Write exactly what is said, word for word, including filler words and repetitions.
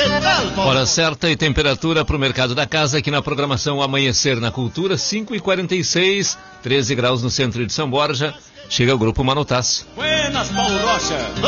Hora certa e temperatura para o mercado da casa aqui na programação Amanhecer na Cultura, cinco e quarenta e seis, treze graus no centro de São Borja. Chega o Grupo Manotaço. Buenas, Paulo Rocha.